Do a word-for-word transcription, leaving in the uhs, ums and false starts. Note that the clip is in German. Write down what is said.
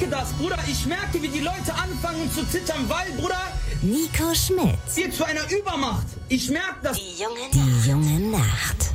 merke das, Bruder. Ich merke, wie die Leute anfangen zu zittern, weil, Bruder... Nico Schmidt wird zu einer Übermacht. Ich merke das. Die junge Nacht. Die junge Nacht.